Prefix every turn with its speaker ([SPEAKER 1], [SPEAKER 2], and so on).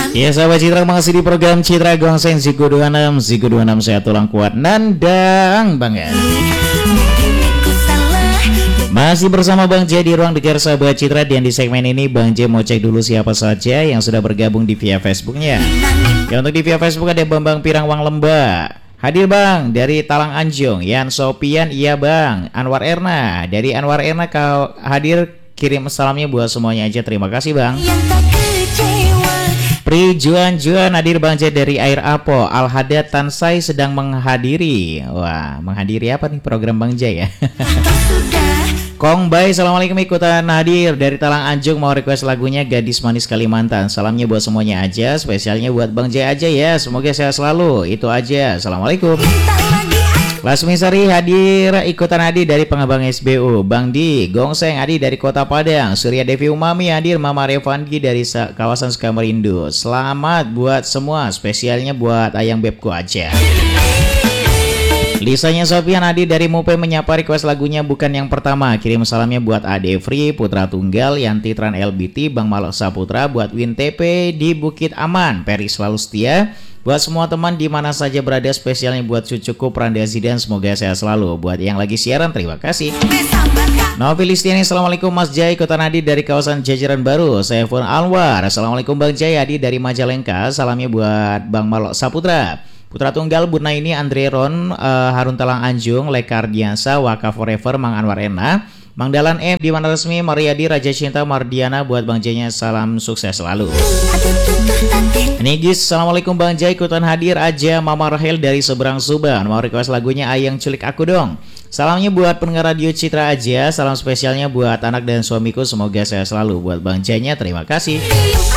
[SPEAKER 1] Ya sahabat Citra, masih di program Citra Gongseng Ziku 26 sehat tulang kuat nandang banget. Masih bersama Bang J di ruang dengar sahabat Citra, dan di segmen ini Bang J mau cek dulu siapa saja yang sudah bergabung di via Facebooknya. Ya, untuk di via Facebook ada Bambang Pirangwang Lembah. Hadir Bang dari Talang Anjung. Yan Sopian, iya Bang. Anwar Erna, dari Anwar Erna kau hadir, kirim salamnya buat semuanya aja. Terima kasih Bang. Pri Juan hadir Bang J dari Air Apo. Al Hadad Tansai sedang menghadiri. Wah, menghadiri apa nih program Bang J ya? Kong Bay, assalamualaikum, ikutan hadir dari Talang Anjung, mau request lagunya Gadis Manis Kalimantan. Salamnya buat semuanya aja, spesialnya buat Bang J aja ya. Semoga sehat selalu. Itu aja. Assalamualaikum. Lasmi Sari hadir, ikutan hadir dari Pengabang SBU. Bang Di Gongseng hadir dari Kota Padang. Surya Devi Umami hadir. Mama Revangi dari kawasan Sukamerindu. Selamat buat semua, spesialnya buat Ayang Bebku aja. Lisanya Sofian hadir dari Mupe, menyapa request lagunya Bukan Yang Pertama. Kirim salamnya buat Ade Free, Putra Tunggal, Yanti Tran LBT, Bang Malok Saputra, buat Win TP di Bukit Aman, Peri selalu setia. Buat semua teman di mana saja berada, spesialnya buat cucuku Pranda Zidan, semoga sehat selalu. Buat yang lagi siaran, terima kasih. Novi Listiani, assalamualaikum Mas Jai, ikutan hadir dari kawasan Jajaran Baru. Saya Fon Anwar, assalamualaikum Bang Jai, hadir dari Majalengka. Salamnya buat Bang Malok Saputra, Putra Tunggal, Burnaini, Andre Ron, Harun Talang Anjung, Lekar Diansa, Waka Forever, Mang Anwar Ena, Mang Dalan M, Dimana Resmi, Mariadi, Raja Cinta, Mardiana. Buat Bang Jaya salam sukses selalu. Nigis, assalamualaikum Bang Jaya, ikutan hadir aja Mama Rahel dari Seberang Subang, mau request lagunya Ayang Culik Aku Dong. Salamnya buat pendengar radio Citra aja, salam spesialnya buat anak dan suamiku, semoga saya selalu. Buat Bang Jaya, terima kasih.